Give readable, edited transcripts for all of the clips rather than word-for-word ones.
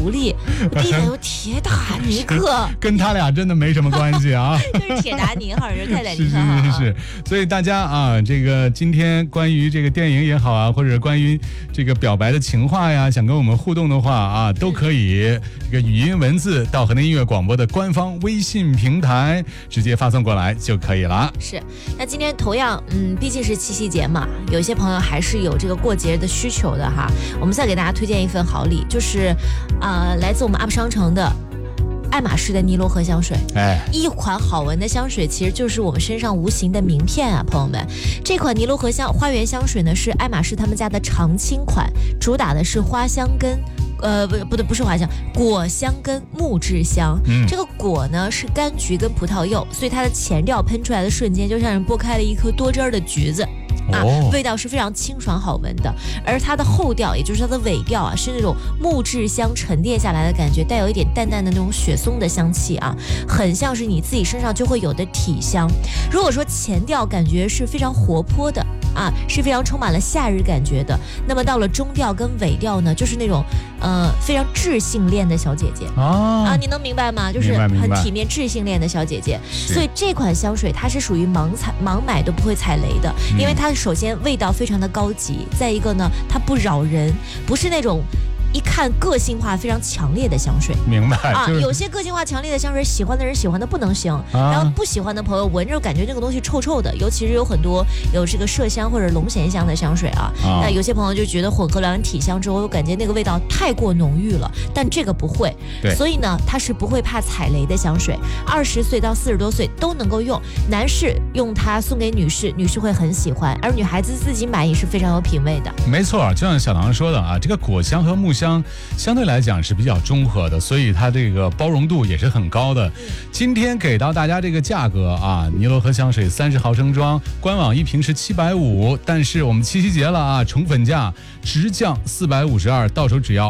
福利，第一反应有铁达尼克， 跟他俩真的没什么关系啊。 就是铁达尼号，是泰坦尼克号。 是，所以大家啊，这个今天关于这个电影也好啊，或者关于这个表白的情话呀，想跟我们互动的话啊，都可以这个语音文字到河南音乐广播的官方微信平台直接发送过来就可以了。 是，那今天同样，毕竟是七夕节嘛，有些朋友还是有这个过节的需求的哈。我们再给大家推荐一份好礼，就是来自我们 UP 商城的爱马仕的尼罗河香水，一款好闻的香水，其实就是我们身上无形的名片啊，朋友们。这款尼罗河花园香水呢，是爱马仕他们家的常青款，主打的是花香跟不是花香，果香跟木质香。这个果呢是柑橘跟葡萄柚，所以它的前调喷出来的瞬间，就像人剥开了一颗多汁的橘子。味道是非常清爽好闻的，而它的后调，也就是它的尾调啊，是那种木质香沉淀下来的感觉，带有一点淡淡的那种雪松的香气啊，很像是你自己身上就会有的体香。如果说前调感觉是非常活泼的啊，是非常充满了夏日感觉的，那么到了中调跟尾调呢，就是那种非常智性恋的小姐姐你能明白吗？就是很体面智性恋的小姐姐。所以这款香水它是属于盲买都不会踩雷的，因为它首先味道非常的高级，再一个呢，它不扰人，不是那种一看个性化非常强烈的香水。 明白有些个性化强烈的香水，喜欢的人喜欢的不能行，然后不喜欢的朋友闻着感觉那个东西臭臭的，尤其是有很多有这个麝香或者龙涎香的香水那有些朋友就觉得混合完体香之后，我感觉那个味道太过浓郁了，但这个不会，所以呢，它是不会怕踩雷的香水，20岁到40多岁都能够用，男士用它送给女士，女士会很喜欢，而女孩子自己买也是非常有品味的。 没错，就像小唐说的啊，这个果香和木香相对来讲是比较中和的，所以它这个包容度也是很高的。今天给到大家这个价格啊，尼罗河香水30毫升装，官网一瓶是750，但是我们七夕节了啊，宠粉价直降452，到手只要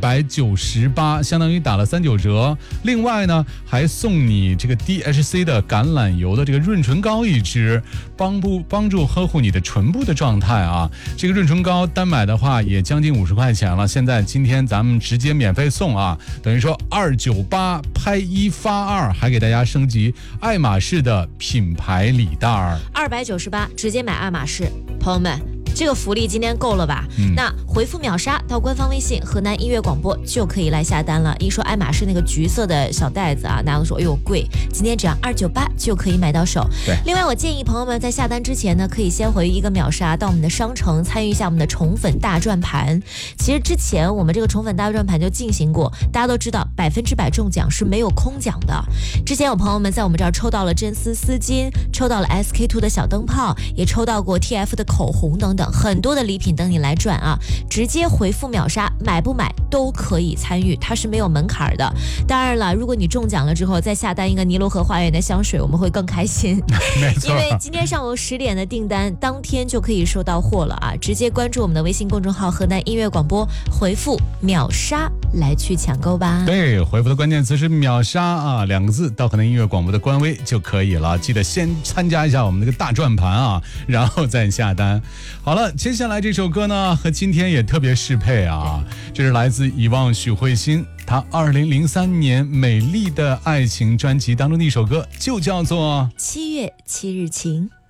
298，相当于打了39折。另外呢，还送你这个 DHC 的橄榄油的这个润唇膏一支，帮助呵护你的唇部的状态啊。这个润唇膏单买的话也将近50块钱了，现在今天咱们直接免费送啊，等于说298拍1发2，还给大家升级爱马仕的品牌礼袋 ，298直接买爱马仕，朋友们。这个福利今天够了吧？那回复秒杀到官方微信河南音乐广播就可以来下单了。一说爱马仕那个橘色的小袋子啊，大家都说哎呦贵，今天只要298就可以买到手。另外我建议朋友们在下单之前呢，可以先回一个秒杀到我们的商城，参与一下我们的宠粉大转盘。其实之前我们这个宠粉大转盘就进行过，大家都知道100%中奖是没有空奖的。之前有朋友们在我们这儿抽到了真丝丝巾，抽到了 SK2 的小灯泡，也抽到过 TF 的口红等等。很多的礼品等你来赚啊！直接回复秒杀，买不买都可以参与，它是没有门槛的。当然了，如果你中奖了之后再下单一个尼罗河花园的香水，我们会更开心。因为今天上午10点的订单，当天就可以收到货了啊！直接关注我们的微信公众号河南音乐广播，回复秒杀来去抢购吧。 对，回复的关键词是秒杀啊，2个字到河南音乐广播的官微就可以了。记得先参加一下我们这个大转盘啊，然后再下单。好了，接下来这首歌呢和今天也特别适配啊，这是来自遗忘许慧欣，她2003年《美丽的爱情》专辑当中的一首歌，就叫做 7月7日晴。